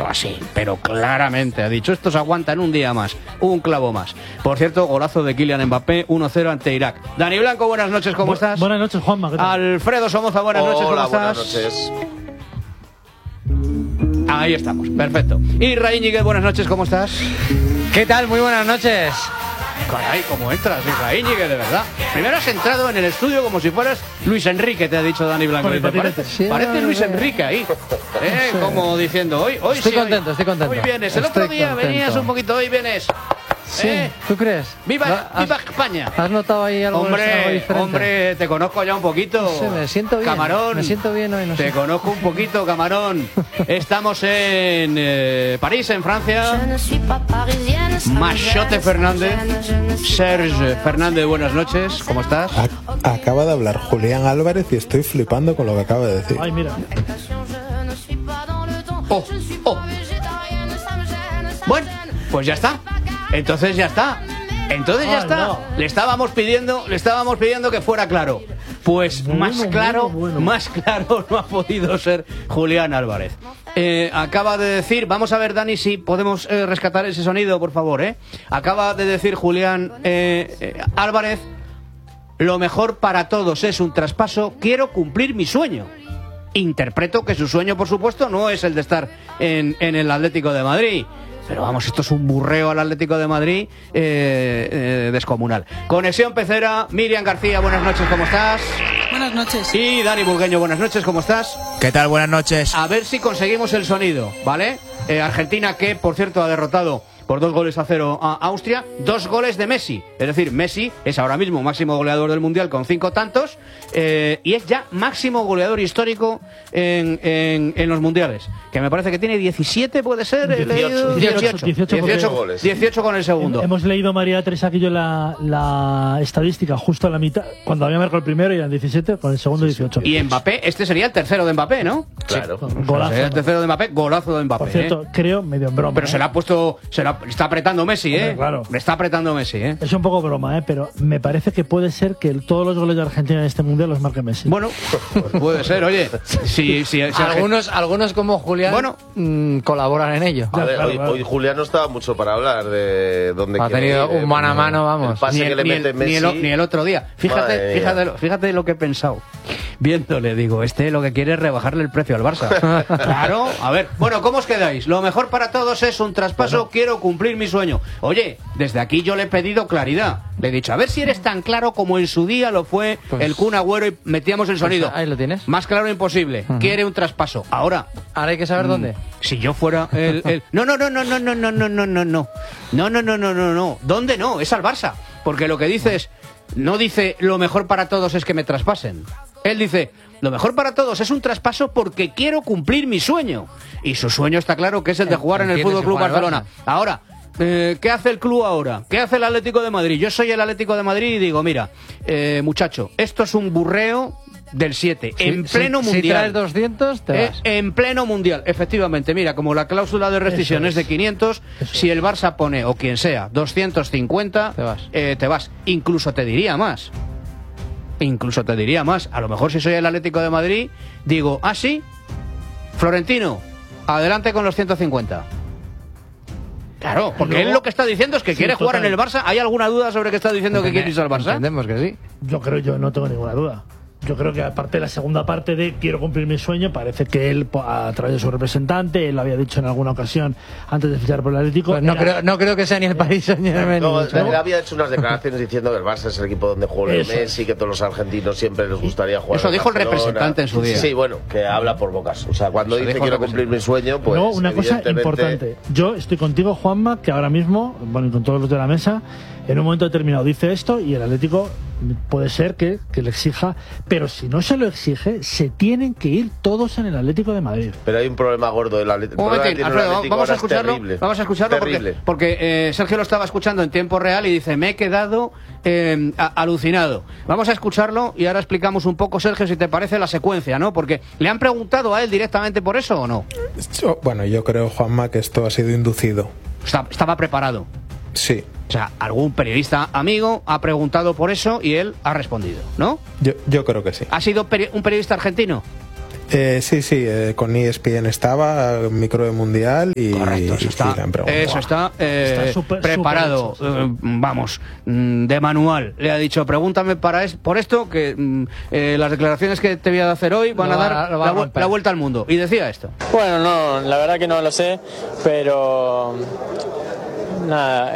esto así, pero claramente ha dicho, estos aguantan un día más, un clavo más. Por cierto, golazo de Kylian Mbappé, 1-0 ante Irak. Dani Blanco, buenas noches, ¿cómo estás? Buenas noches, Juanma, ¿qué tal? Alfredo Somoza, buenas noches, ¿cómo estás? Buenas noches. Ahí estamos, perfecto. Y Ray Íñiguez, buenas noches, ¿cómo estás? ¿Qué tal? Muy buenas noches. Caray, ¿cómo entras, Ray Íñiguez, de verdad? Primero has entrado en el estudio como si fueras Luis Enrique, te ha dicho Dani Blanco. Parece Luis Enrique ahí, como diciendo, hoy estoy sí, contento. Hoy vienes, el otro día venías un poquito, hoy vienes. Sí, ¿tú crees? ¡Viva España! ¿Has notado ahí algo diferente? Hombre, te conozco ya un poquito. Sí, me siento bien. Camarón. Me siento bien hoy, no sé. Te conozco un poquito, Camarón. Estamos en París, en Francia. Machote Fernández. Serge Fernández, buenas noches. ¿Cómo estás? Acaba de hablar Julián Álvarez y estoy flipando con lo que acaba de decir. Ay, mira. Bueno, pues ya está. Entonces ya está. No. Le estábamos pidiendo que fuera claro. Pues más claro no ha podido ser Julián Álvarez. Acaba de decir, vamos a ver, Dani, si podemos rescatar ese sonido, por favor. Acaba de decir Julián Álvarez, lo mejor para todos es un traspaso, quiero cumplir mi sueño. Interpreto que su sueño, por supuesto, no es el de estar en el Atlético de Madrid. Pero vamos, esto es un burreo al Atlético de Madrid descomunal. Conexión Pecera, Miriam García, buenas noches, ¿cómo estás? Buenas noches. Y Dani Burgueño, buenas noches, ¿cómo estás? ¿Qué tal? Buenas noches. A ver si conseguimos el sonido, ¿vale? Argentina, que por cierto ha derrotado por 2-0 a Austria, 2 goles de Messi. Es decir, Messi es ahora mismo máximo goleador del Mundial con 5 tantos y es ya máximo goleador histórico en los Mundiales. Que me parece que tiene 17, ¿puede ser? 18 goles. 18 con el segundo. Hemos leído, María Teresa, aquí yo la estadística justo a la mitad. Cuando había marcado el primero eran 17, con el segundo 18. Y Mbappé, este sería el tercero de Mbappé, ¿no? Claro. Golazo. El tercero de Mbappé, golazo de Mbappé. Por cierto, creo, medio en broma. Pero se le ha puesto... Le está apretando Messi, Hombre, claro. Le está apretando Messi, Es un poco broma, pero me parece que puede ser que todos los goles de Argentina en este Mundial los marque Messi. Bueno, pues puede ser, oye. Si Algunos como Julián colaboran en ello. A ver, hoy Julián no estaba mucho para hablar de dónde ha tenido un mano a mano, vamos. El pase que le mete Messi. Ni el otro día. Fíjate lo que he pensado. Viéndole, digo, lo que quiere es rebajarle el precio al Barça. Claro, a ver. Bueno, ¿cómo os quedáis? Lo mejor para todos es un traspaso, quiero cumplir mi sueño. Oye, desde aquí yo le he pedido claridad. Le he dicho, a ver si eres tan claro como en su día lo fue el Kun Agüero y metíamos el sonido. Ahí lo tienes. Más claro imposible. Quiere un traspaso. Ahora hay que saber dónde. Si yo fuera el... No. ¿Dónde no? Es al Barça. Porque lo que dice es... No dice, lo mejor para todos es que me traspasen. Él dice, lo mejor para todos es un traspaso porque quiero cumplir mi sueño. Y su sueño está claro que es el de jugar en el Fútbol Club Barcelona. Ahora, ¿qué hace el club ahora? ¿Qué hace el Atlético de Madrid? Yo soy el Atlético de Madrid y digo, mira, muchacho, esto es un burreo del 7, en pleno mundial. Si traes 200, te vas. En pleno mundial, efectivamente. Mira, como la cláusula de rescisión es de 500, si el Barça pone, o quien sea, 250, te vas. Incluso te diría más. A lo mejor si soy el Atlético de Madrid, digo, sí, Florentino, adelante con los 150. Claro, porque él lo que está diciendo es que quiere jugar en el Barça. ¿Hay alguna duda sobre que está diciendo que quiere irse al Barça? Entendemos que sí. Yo no tengo ninguna duda. Yo creo que aparte de la segunda parte de quiero cumplir mi sueño, parece que él, a través de su representante, él lo había dicho en alguna ocasión antes de fichar por el Atlético. Pues no creo que sea ni el Paris Saint-Germain. Él había hecho unas declaraciones diciendo que el Barça es el equipo donde juega el Messi, que todos los argentinos siempre les gustaría jugar. Eso dijo el representante en su día. Sí, bueno, que habla por bocas. O sea, cuando dice quiero cumplir mi sueño, pues. No, una cosa importante. Yo estoy contigo, Juanma, que ahora mismo, bueno, y con todos los de la mesa, en un momento determinado dice esto y el Atlético puede ser que le exija, pero si no se lo exige, se tienen que ir todos en el Atlético de Madrid. Pero hay un problema gordo del Atlético. Alfredo, vamos a escucharlo porque Sergio lo estaba escuchando en tiempo real y dice, me he quedado alucinado. Vamos a escucharlo y ahora explicamos un poco, Sergio, si te parece la secuencia, ¿no? Porque le han preguntado a él directamente por eso o no. Bueno, yo creo, Juanma, que esto ha sido inducido. Estaba preparado. Sí. O sea, algún periodista amigo ha preguntado por eso y él ha respondido, ¿no? Yo creo que sí. ¿Ha sido un periodista argentino? Sí, con ESPN estaba, micro de mundial y, correcto, eso está preparado, vamos, de manual. Le ha dicho, pregúntame por esto, que las declaraciones que te voy a hacer hoy van a dar la vuelta al mundo. Y decía esto. Bueno, no, la verdad que no lo sé, pero nada,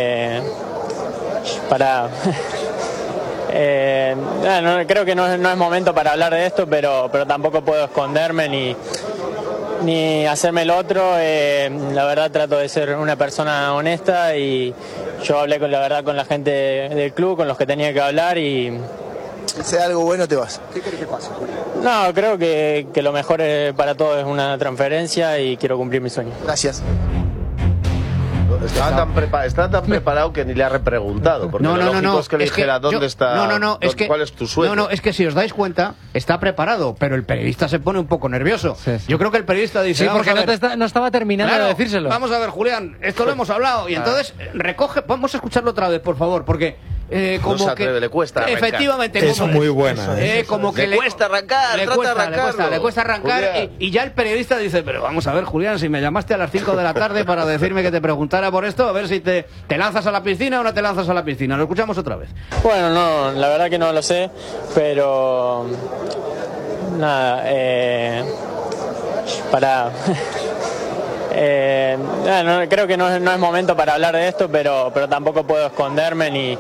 creo que no es momento para hablar de esto, pero tampoco puedo esconderme ni hacerme el otro. La verdad trato de ser una persona honesta y yo hablé con la gente del club, con los que tenía que hablar y... Si sea algo bueno te vas. ¿Qué crees que pase? No, creo que lo mejor para todos es una transferencia y quiero cumplir mi sueño. Gracias. Está tan preparado que ni le ha repreguntado. Porque lo lógico es que le dijera dónde está. ¿Cuál es tu sueño? No, es que si os dais cuenta, está preparado, pero el periodista se pone un poco nervioso. Sí. Yo creo que el periodista dice. Sí, porque no estaba terminando de decírselo. Vamos a ver, Julián, esto lo hemos hablado. Y entonces recoge. Vamos a escucharlo otra vez, por favor, porque. Como no se atreve, le cuesta arrancar. Efectivamente, es muy buena. Como que le cuesta arrancar, le cuesta arrancar y ya el periodista dice, pero vamos a ver, Julián, si me llamaste a las 5 de la tarde para decirme que te preguntara por esto, a ver si te lanzas a la piscina o no te lanzas a la piscina. Lo escuchamos otra vez. Bueno, no, la verdad que no lo sé, pero nada, creo que no es momento para hablar de esto, pero tampoco puedo esconderme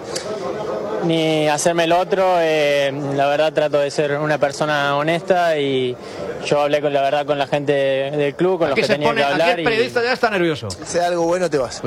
ni hacerme el otro. La verdad trato de ser una persona honesta y yo hablé con la gente del club, con los que tenía que hablar. Aquí el periodista ya está nervioso. Si sea algo bueno te vas.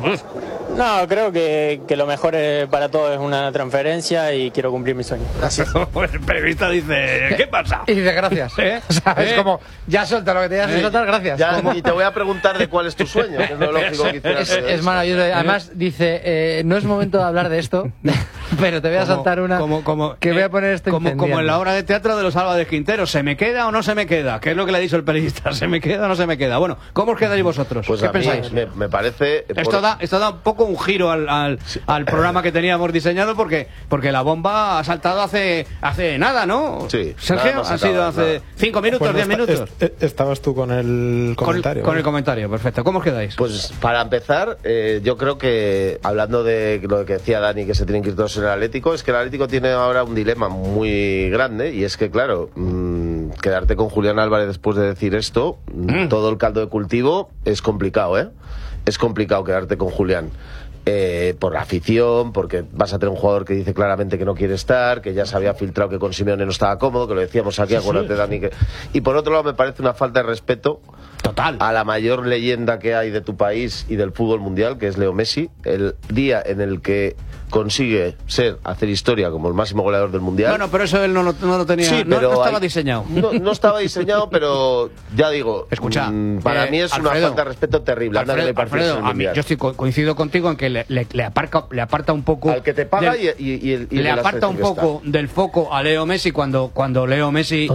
No, creo que lo mejor para todos es una transferencia y quiero cumplir mi sueño. Gracias. Pues el periodista dice, ¿qué pasa? Y dice, gracias. O sea, es como, ya suelta lo que te que soltar, gracias. Y te voy a preguntar de cuál es tu sueño, que es lo lógico que hicieras. Es maravilloso. Además, dice, no es momento de hablar de esto, pero te voy a saltar una que voy a poner esto como en la obra de teatro de los Álvarez Quintero. ¿Se me queda o no se me queda? ¿Qué es lo que le ha dicho el periodista? ¿Se me queda o no se me queda? Bueno, ¿cómo os quedáis vosotros? Pues ¿qué a mí pensáis? Me parece... Esto da un poco un giro al programa que teníamos diseñado porque la bomba ha saltado hace nada, ¿no? Sí. Sergio, ha sido hace 5 minutos, 10 minutos. Estabas tú con el comentario. Con el comentario, perfecto. ¿Cómo os quedáis? Pues para empezar, yo creo que hablando de lo que decía Dani, que se tienen que ir todos en el Atlético, es que el Atlético tiene ahora un dilema muy grande y es que, claro, quedarte con Julián Álvarez después de decir esto, todo el caldo de cultivo es complicado, ¿eh? Es complicado quedarte con Julián. Por la afición, porque vas a tener un jugador que dice claramente que no quiere estar, que ya se había filtrado que con Simeone no estaba cómodo, que lo decíamos aquí, acuérdate, Dani. Y por otro lado me parece una falta de respeto total a la mayor leyenda que hay de tu país y del fútbol mundial, que es Leo Messi. El día en el que consigue hacer historia como el máximo goleador del mundial. Bueno, pero eso él no lo tenía, sí, no estaba diseñado. No estaba diseñado, pero ya digo, escucha, para mí es una falta de respeto terrible. Alfredo, a mí, yo coincido contigo en que le aparta un poco al que te paga y le aparta un poco del foco a Leo Messi cuando Leo Messi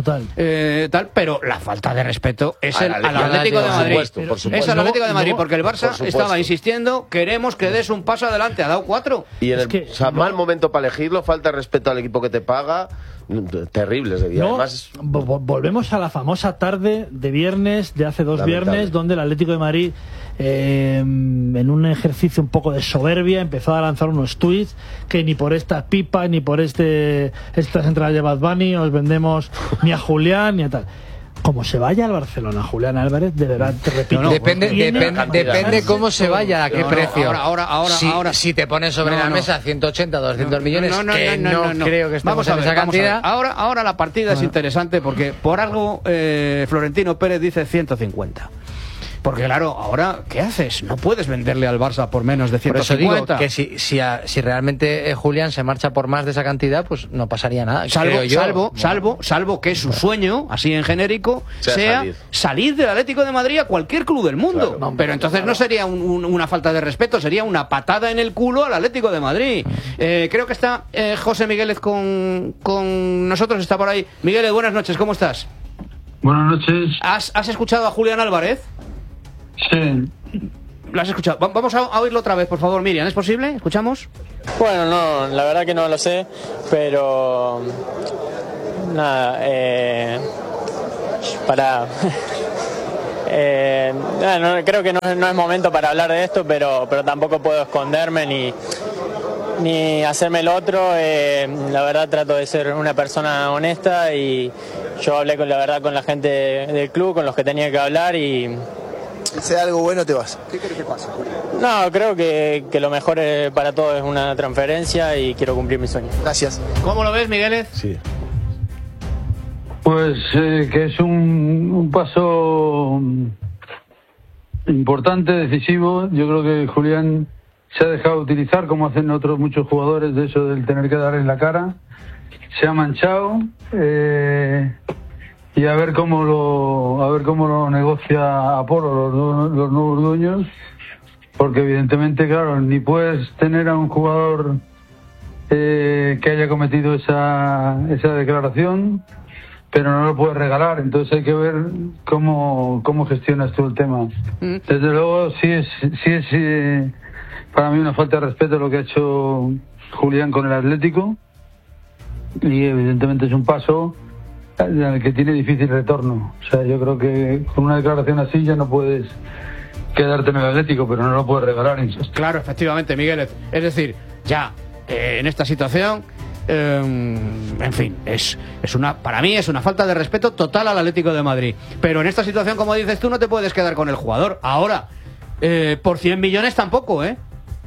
pero la falta de respeto es al Atlético de Madrid. Por supuesto. Es al Atlético de Madrid, porque el Barça estaba insistiendo, queremos que des un paso adelante, ha dado 4. Y mal momento para elegirlo, falta de respeto al equipo que te paga, terribles. Además, volvemos a la famosa tarde de viernes, de hace 2 viernes, donde el Atlético de Madrid, en un ejercicio un poco de soberbia, empezó a lanzar unos tuits que ni por esta pipa, ni por estas entradas de Bad Bunny os vendemos ni a Julián ni a tal. Como se vaya al Barcelona Julián Álvarez, de verdad, te repito, depende cómo se vaya, a qué precio. Ahora si te pones sobre la mesa 180, 200 millones, no creo que estemos en esa cantidad. Ahora la partida es interesante porque por algo Florentino Pérez dice 150. Porque claro, ahora, ¿qué haces? No puedes venderle al Barça por menos de 150. Por eso digo que si realmente Julián se marcha por más de esa cantidad, pues no pasaría nada. Salvo que su sueño, así en genérico, sea salir del Atlético de Madrid a cualquier club del mundo. Claro, pero entonces no sería una falta de respeto, sería una patada en el culo al Atlético de Madrid. Creo que está José Migueles con nosotros, está por ahí. Migueles, buenas noches, ¿cómo estás? Buenas noches. ¿Has escuchado a Julián Álvarez? Sí. ¿Lo has escuchado? Vamos a oírlo otra vez, por favor, Miriam. ¿Es posible? ¿Escuchamos? Bueno, no, la verdad que no lo sé, pero nada, creo que no es momento para hablar de esto, pero tampoco puedo esconderme ni hacerme el otro. La verdad trato de ser una persona honesta y yo hablé con la gente del club, con los que tenía que hablar y... Si sea algo bueno te vas. ¿Qué crees que pasa, Julio? No, creo que lo mejor para todos es una transferencia y quiero cumplir mi sueño. Gracias. ¿Cómo lo ves, Migueles? Sí. Pues que es un paso importante, decisivo. Yo creo que Julián se ha dejado utilizar, como hacen otros muchos jugadores, de eso del tener que dar en la cara. Se ha manchado y a ver cómo lo negocia Apolo, los nuevos dueños, porque evidentemente, claro, ni puedes tener a un jugador que haya cometido esa declaración, pero no lo puedes regalar. Entonces hay que ver cómo gestionas tú el tema. Desde luego sí es para mí una falta de respeto lo que ha hecho Julián con el Atlético, y evidentemente es un paso en el que tiene difícil retorno. O sea, yo creo que con una declaración así ya no puedes quedarte en el Atlético, pero no lo puedes regalar, insisto. Claro, efectivamente, Miguel. Es decir, ya en esta situación, en fin, para mí es una falta de respeto total al Atlético de Madrid. Pero en esta situación, como dices tú, no te puedes quedar con el jugador. Ahora, por 100 millones tampoco, ¿eh?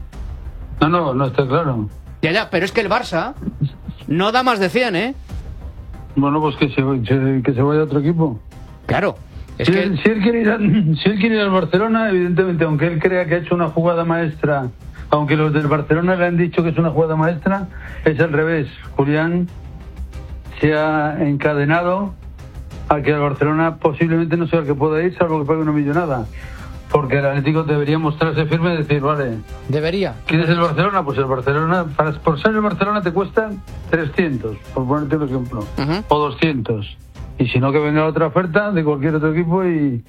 No está claro. Ya, pero es que el Barça no da más de 100, ¿eh? Bueno, pues que se vaya a otro equipo. Claro. Si él quiere ir al Barcelona, evidentemente, aunque él crea que ha hecho una jugada maestra, aunque los del Barcelona le han dicho que es una jugada maestra, es al revés. Julián se ha encadenado a que el Barcelona posiblemente no sea el que pueda ir, salvo que pague una millonada. Porque el Atlético debería mostrarse firme y decir, vale... ¿Debería? ¿Quieres el Barcelona? Pues el Barcelona, por ser el Barcelona te cuesta 300, por ponerte un ejemplo, o 200. Y si no, que venga otra oferta de cualquier otro equipo y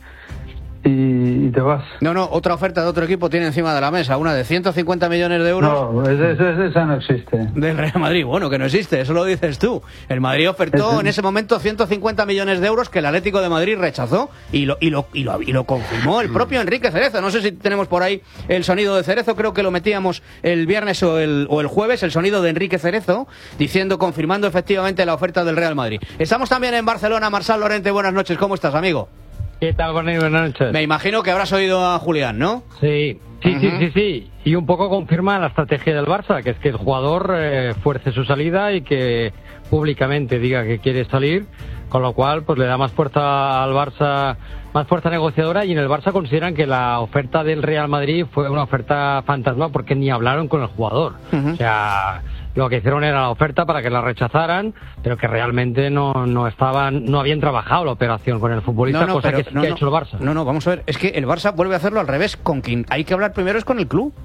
te vas. No, otra oferta de otro equipo tiene encima de la mesa, una de 150 millones de euros. No, esa no existe. Del Real Madrid, bueno, que no existe, eso lo dices tú. El Madrid ofertó en ese momento 150 millones de euros que el Atlético de Madrid rechazó y lo confirmó el propio Enrique Cerezo. No sé si tenemos por ahí el sonido de Cerezo, creo que lo metíamos el viernes o el jueves, el sonido de Enrique Cerezo, confirmando efectivamente la oferta del Real Madrid. Estamos también en Barcelona. Marçal Lorente, buenas noches, ¿cómo estás, amigo? ¿Qué tal, Borni? Buenas noches. Me imagino que habrás oído a Julián, ¿no? Sí. Y un poco confirma la estrategia del Barça, que es que el jugador fuerce su salida y que públicamente diga que quiere salir, con lo cual pues le da más fuerza al Barça, más fuerza negociadora, y en el Barça consideran que la oferta del Real Madrid fue una oferta fantasma porque ni hablaron con el jugador. O sea, lo que hicieron era la oferta para que la rechazaran, pero que realmente no habían trabajado la operación con el futbolista, cosa que sí que ha hecho el Barça. No, vamos a ver, es que el Barça vuelve a hacerlo al revés. Con quien hay que hablar primero es con el club.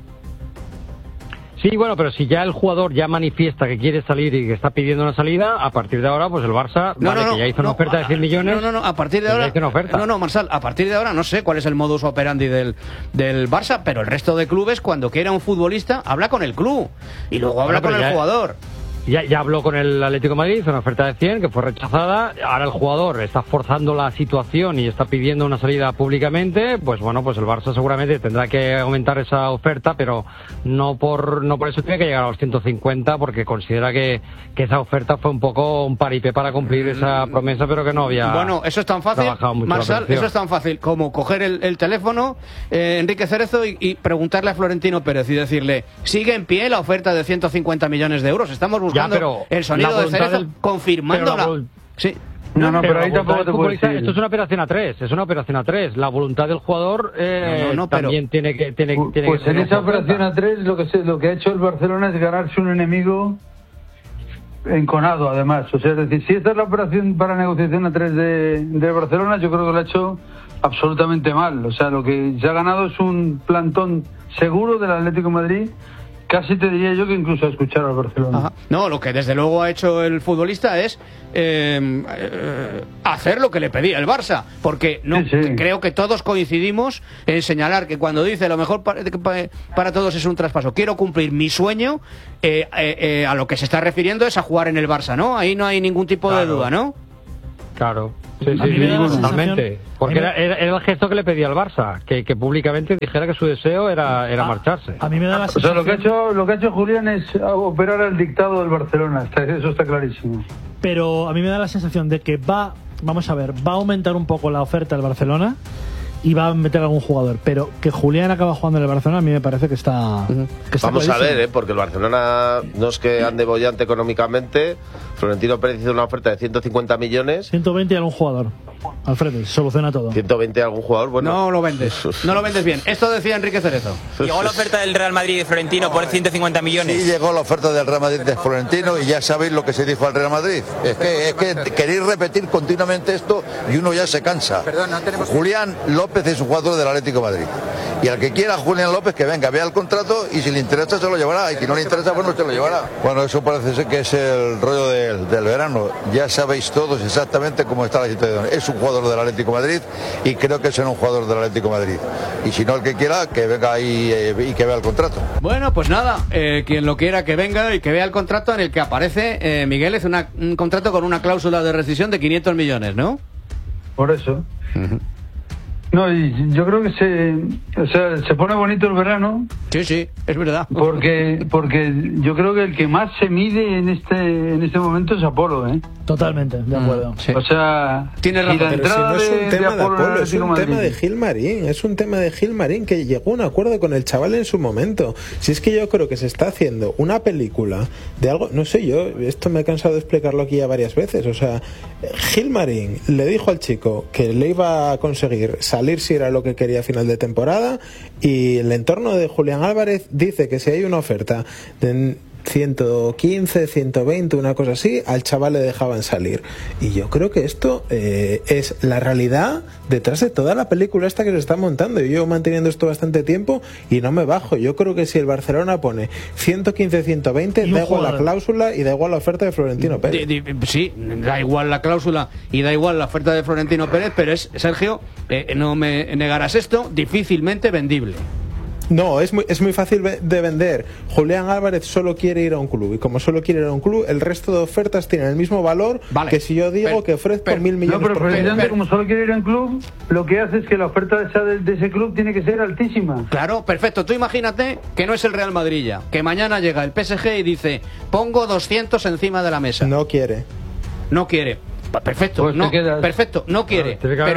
Sí, bueno, pero si ya el jugador ya manifiesta que quiere salir y que está pidiendo una salida, a partir de ahora, pues el Barça, que ya hizo una oferta de 100 millones... a partir de ahora... Marçal, a partir de ahora no sé cuál es el modus operandi del Barça, pero el resto de clubes, cuando quiera un futbolista, habla con el club y luego habla con el jugador. Ya habló con el Atlético de Madrid, hizo una oferta de 100 que fue rechazada. Ahora el jugador está forzando la situación y está pidiendo una salida públicamente. Pues bueno, pues el Barça seguramente tendrá que aumentar esa oferta, pero no por eso tiene que llegar a los 150, porque considera que esa oferta fue un poco un paripé para cumplir esa promesa, pero que no había... Bueno, eso es tan fácil, Marçal, eso es tan fácil como coger el teléfono, Enrique Cerezo, y preguntarle a Florentino Pérez y decirle, ¿sigue en pie la oferta de 150 millones de euros? Estamos buscando el sonido de Cerezo confirmándola. Sí. Pero ahí tampoco te puedo decir. Esto es una operación a 3, La voluntad del jugador también tiene que... Pues en esa operación a 3 lo que ha hecho el Barcelona es ganarse un enemigo enconado, además. O sea, es decir, si esta es la operación para negociación a 3 de Barcelona, yo creo que lo ha hecho absolutamente mal. O sea, lo que se ha ganado es un plantón seguro del Atlético de Madrid. Casi te diría yo que incluso a escuchar al Barcelona. Ajá. No, lo que desde luego ha hecho el futbolista es hacer lo que le pedía el Barça, porque creo que todos coincidimos en señalar que cuando dice lo mejor para todos es un traspaso, quiero cumplir mi sueño, a lo que se está refiriendo es a jugar en el Barça, ¿no? Ahí no hay ningún tipo de duda, ¿no? Claro. Sí, totalmente. Porque era el gesto que le pedía al Barça, que públicamente dijera que su deseo era marcharse. A mí me da la sensación... O sea, lo que ha hecho Julián es operar al dictado del Barcelona, eso está clarísimo. Pero a mí me da la sensación de que va a aumentar un poco la oferta del Barcelona y va a meter a algún jugador, pero que Julián acaba jugando en el Barcelona a mí me parece que está vamos clarísimo. A ver, porque el Barcelona no es que ande bollante económicamente. Florentino Pérez hizo una oferta de 150 millones. 120 y algún jugador. Alfredo, soluciona todo. 120 algún jugador, bueno. No lo vendes bien. Esto decía Enrique Cerezo. Llegó la oferta del Real Madrid de Florentino por 150 millones. Sí, llegó la oferta del Real Madrid de Florentino y ya sabéis lo que se dijo al Real Madrid. Es que queréis repetir continuamente esto y uno ya se cansa. Perdón, no tenemos... Julián López es un jugador del Atlético de Madrid. Y al que quiera Julián López que venga, vea el contrato y si le interesa se lo llevará. Y si no le interesa, pues no se lo llevará. Bueno, eso parece ser que es el rollo del verano. Ya sabéis todos exactamente cómo está la situación. Es un jugador del Atlético de Madrid y creo que será un jugador del Atlético de Madrid. Y si no, el que quiera, que venga ahí y que vea el contrato. Bueno, pues nada, quien lo quiera que venga y que vea el contrato en el que aparece, Miguel, es un contrato con una cláusula de rescisión de 500 millones, ¿no? Por eso. No, y yo creo que se pone bonito el verano. Sí, es verdad. Porque yo creo que el que más se mide en este momento es Apolo, ¿eh? Totalmente, de acuerdo. Sí. O sea, tiene razón. Pero si no es un tema de Apolo, es un tema de Gilmarín. Es un tema de Gilmarín que llegó a un acuerdo con el chaval en su momento. Si es que yo creo que se está haciendo una película de algo, no sé, yo esto me he cansado de explicarlo aquí ya varias veces. O sea, Gilmarín le dijo al chico que le iba a conseguir salir si era lo que quería a final de temporada, y el entorno de Julián Álvarez dice que si hay una oferta de 115, 120, una cosa así, al chaval le dejaban salir. Y yo creo que esto es la realidad detrás de toda la película esta que se está montando. Yo llevo manteniendo esto bastante tiempo y no me bajo. Yo creo que si el Barcelona pone 115, 120, da igual la cláusula y da igual la oferta de Florentino Pérez. Sí, da igual la cláusula y da igual la oferta de Florentino Pérez, pero es, Sergio, no me negarás esto, difícilmente vendible. No, es muy fácil de vender. Julián Álvarez solo quiere ir a un club, y como solo quiere ir a un club, el resto de ofertas tienen el mismo valor que si yo digo que ofrezco 1.000 millones. No, pero precisamente como solo quiere ir a un club, lo que hace es que la oferta de ese club tiene que ser altísima. Claro, perfecto. Tú imagínate que no es el Real Madrid ya, que mañana llega el PSG y dice, pongo 200 encima de la mesa. No quiere. Perfecto, pues no quiere.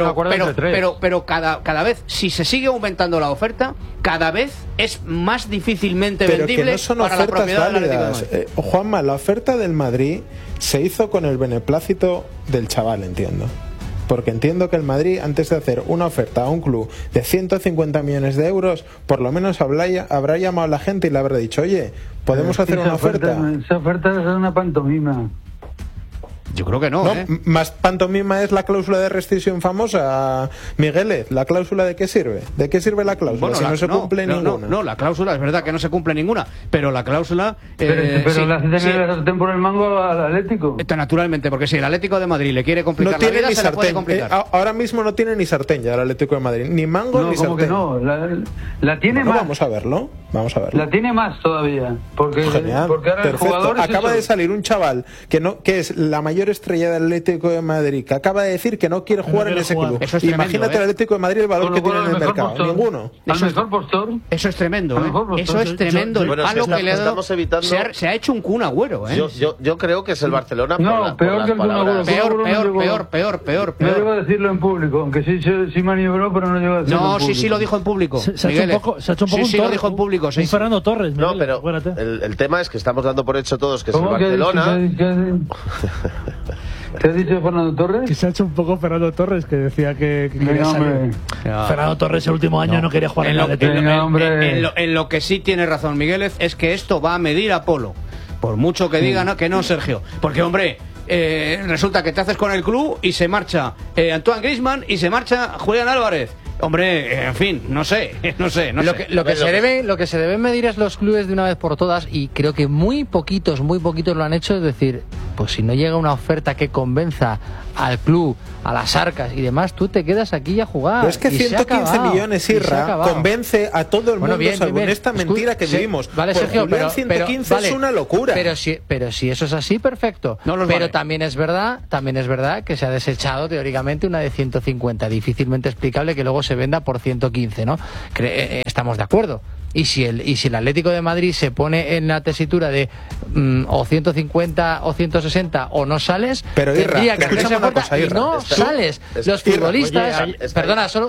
Pero cada vez, si se sigue aumentando la oferta, cada vez es más difícilmente vendible, que no son para la propiedad del Atlético de Madrid. Juanma, la oferta del Madrid se hizo con el beneplácito del chaval, entiendo. Porque entiendo que el Madrid, antes de hacer una oferta a un club de 150 millones de euros, por lo menos habrá llamado a la gente y le habrá dicho, oye, ¿podemos hacer una oferta? Esa oferta es una pantomima. Yo creo que no, ¿eh? Más pantomima es la cláusula de rescisión famosa, Migueles. ¿La cláusula de qué sirve? ¿De qué sirve la cláusula? Bueno, si no se cumple ninguna. No, la cláusula, es verdad que no se cumple ninguna, pero la cláusula... Pero sí, le hace tener el sartén por el mango al Atlético. Naturalmente, porque si el Atlético de Madrid le quiere complicar la vida, se la puede complicar. Ahora mismo no tiene ni sartén ya el Atlético de Madrid. Ni mango ni sartén. ¿Cómo que no? La tiene más. Vamos a verlo. La tiene más todavía. Porque ahora el jugador acaba de salir un chaval que es la mayor estrella del Atlético de Madrid, que acaba de decir que no quiere jugar en ese club. Eso es tremendo, imagínate el Atlético de Madrid el valor que tiene en el mercado. Ninguno. Al mejor postor. Eso es tremendo, Eso es tremendo. El palo que le ha dado. Se ha hecho un Kun Agüero, Yo creo que es el Barcelona. No, peor que el Kun Agüero. Peor. No llegó a decirlo en público, aunque sí maniobró, pero no llegó a decirlo en público. Sí lo dijo en público. Se ha hecho un poco sí lo dijo en público. Un Fernando Torres. No, pero el tema es que estamos dando por hecho todos que es el Barcelona. ¿Qué has dicho de Fernando Torres? Que se ha hecho un poco Fernando Torres, que decía que quería salir. Fernando Torres el último año no quería jugar en la Atlético. En lo que sí tiene razón Miguel es que esto va a medir a Polo. Por mucho que digan que no, Sergio. Porque, hombre, resulta que te haces con el club y se marcha Antoine Griezmann y se marcha Julián Álvarez. Hombre, en fin, no sé. Lo que se deben medir es los clubes de una vez por todas, y creo que muy poquitos lo han hecho, es decir, pues si no llega una oferta que convenza al club, a las arcas y demás, tú te quedas aquí a jugar. Pero es que 115 millones, Irra, convence a todo el mundo, salvo en esta mentira que vivimos. Vale, Sergio, pero 115 es una locura. Pero si eso es así, perfecto. Pero también es verdad que se ha desechado teóricamente una de 150, difícilmente explicable que luego se venda por 115, ¿no? Estamos de acuerdo. Y si el Atlético de Madrid se pone en la tesitura de o 150 o 160 o no sales, pero tendría que hacerse cosa, y no sales. Los futbolistas, perdona, solo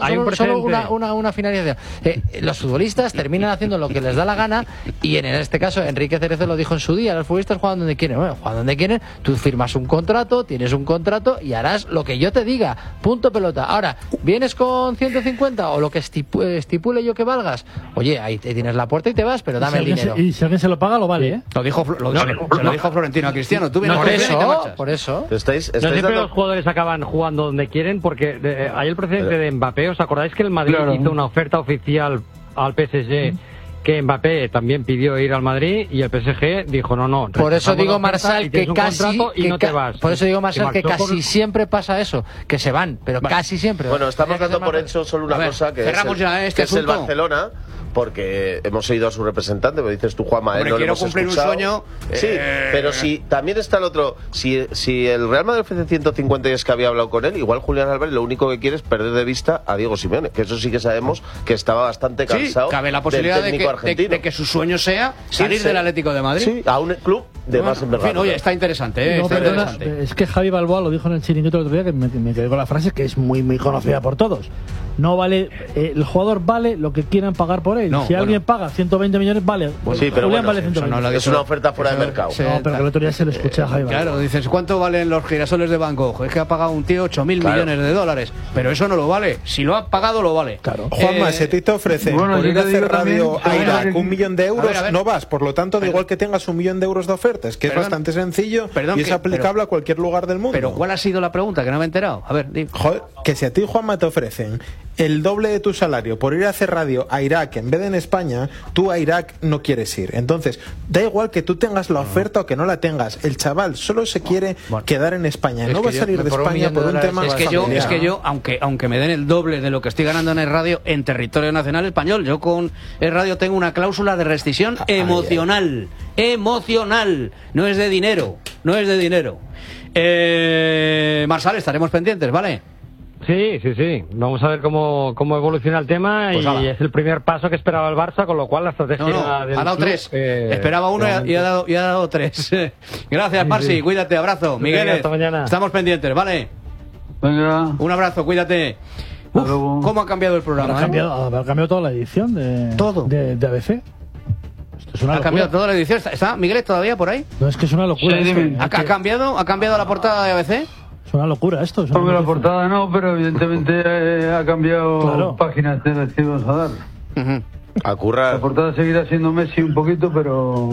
una finalización. Los futbolistas terminan haciendo lo que les da la gana, y en este caso Enrique Cerezo lo dijo en su día, los futbolistas juegan donde quieren. Bueno, juegan donde quieren, tú firmas un contrato, tienes un contrato y harás lo que yo te diga, punto pelota. Ahora, ¿vienes con 150 o lo que estipule yo que valgas? Oye, ahí tienes la puerta y te vas, pero dame el dinero. Y si alguien se lo paga, lo vale, ¿eh? Se lo dijo Florentino a Cristiano. Tú vienes por eso. No siempre los jugadores acaban jugando donde quieren, porque hay el precedente de Mbappé. ¿Os acordáis que el Madrid hizo una oferta oficial al PSG? Que Mbappé también pidió ir al Madrid y el PSG dijo no. Por eso digo, Marsal, que casi y no te vas. Por eso digo, Marsal, que casi siempre pasa eso, que se van, pero casi siempre. Bueno, estamos dando por hecho solo una cosa, que es el Barcelona. Porque hemos oído a su representante, me dices tú, Juanma, no quiero cumplir escuchado. Un sueño. Sí, pero si también está el otro. Si el Real Madrid ofrece 150 y es que había hablado con él, igual Julián Álvarez lo único que quiere es perder de vista a Diego Simeone, que eso sí que sabemos que estaba bastante cansado. Cabe la posibilidad de que su sueño sea salir del Atlético de Madrid. Sí, a un club de más envergadura. En fin, oye, está interesante, interesante. Es que Javi Balboa lo dijo en el chiringuito el otro día, que me quedé con la frase que es muy conocida por todos. No vale, el jugador vale lo que quieran pagar por él. Si alguien paga 120 millones, vale. Sí, pero Julián vale 120. Es una oferta fuera de mercado. No, pero el otro día se lo escuché a Javi Balboa. Claro, dices, ¿cuánto valen los girasoles de Van Gogh? Es que ha pagado un tío 8.000 millones de dólares. Pero eso no lo vale. Si lo ha pagado, lo vale. Claro. Juanma, si a ti te ofrecen por ir a hacer radio a Irak 1 millón de euros, no vas. Por lo tanto, da igual que tengas 1 millón de euros de ofertas, que es bastante sencillo y es aplicable a cualquier lugar del mundo. Pero ¿cuál ha sido la pregunta? Que no me he enterado. A ver, dime. Joder, que si a ti, Juanma, te ofrecen el doble de tu salario por ir a hacer radio a Irak en vez de en España, tú a Irak no quieres ir. Entonces, da igual que tú tengas la oferta o que no la tengas. El chaval solo se quiere quedar en España. No va a salir de España por un tema familiar. Es que yo, aunque me den el doble de lo que estoy ganando en el radio en territorio nacional español, yo con el radio tengo una cláusula de rescisión emocional. Emocional. No es de dinero. Marsal, estaremos pendientes, ¿vale? Sí. Vamos a ver cómo evoluciona el tema, pues y es el primer paso que esperaba el Barça, con lo cual la estrategia del ha dado club, 3. Esperaba 1 y ha dado 3. Gracias, Marci. Cuídate, abrazo. Miguel, hasta mañana. Estamos pendientes, ¿vale? Venga. Un abrazo, cuídate. ¿Cómo ha cambiado el programa? Ha cambiado toda la edición de ABC. Esto es una locura. Cambiado toda la edición. ¿Está Miguel todavía por ahí? No, es que es una locura. ¿Ha cambiado la portada de ABC? Es una locura esto. La portada no, pero evidentemente ha cambiado páginas de las que íbamos a dar. A currar. La portada seguirá siendo Messi un poquito, pero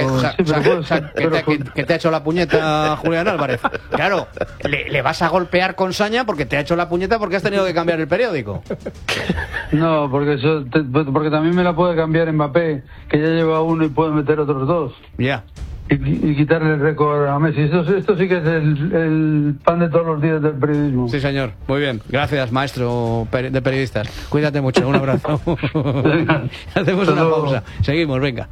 que te ha hecho la puñeta Julián Álvarez. Claro, le vas a golpear con saña porque te ha hecho la puñeta porque has tenido que cambiar el periódico. No, porque también me la puede cambiar Mbappé, que ya lleva 1 y puede meter otros 2. Ya. Y quitarle el récord a Messi. Esto sí que es el pan de todos los días del periodismo. Sí, señor. Muy bien. Gracias, maestro de periodistas. Cuídate mucho. Un abrazo. Hacemos una pausa. Seguimos, venga.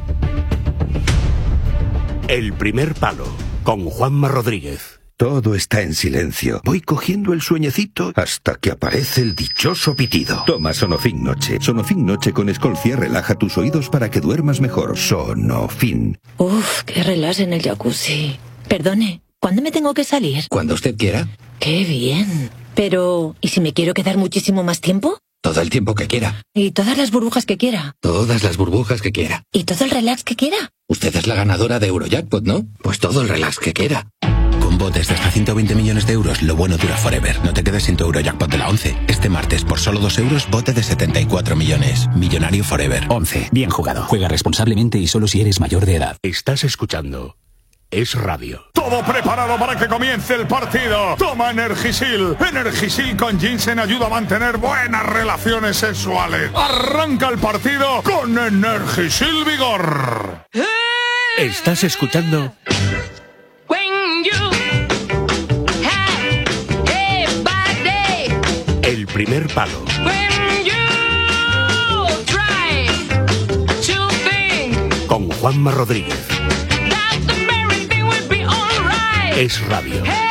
El primer palo, con Juanma Rodríguez. Todo está en silencio. Voy cogiendo el sueñecito hasta que aparece el dichoso pitido. Toma Sonofin Noche. Sonofin Noche con Escolcia relaja tus oídos para que duermas mejor. Sonofin. Uf, qué relax en el jacuzzi. Perdone, ¿cuándo me tengo que salir? Cuando usted quiera. Qué bien. Pero, ¿y si me quiero quedar muchísimo más tiempo? Todo el tiempo que quiera. ¿Y todas las burbujas que quiera? Todas las burbujas que quiera. ¿Y todo el relax que quiera? Usted es la ganadora de Eurojackpot, ¿no? Pues todo el relax que quiera. Con botes de hasta 120 millones de euros, lo bueno dura forever. No te quedes sin tu Eurojackpot de la 11. Este martes, por solo 2 euros, bote de 74 millones. Millonario forever. 11. Bien jugado. Juega responsablemente y solo si eres mayor de edad. Estás escuchando Es Radio. Todo preparado para que comience el partido. Toma Energisil. Energisil con ginseng ayuda a mantener buenas relaciones sexuales. Arranca el partido con Energisil Vigor. Estás escuchando primer palo. Con Juanma Rodríguez. Es Radio.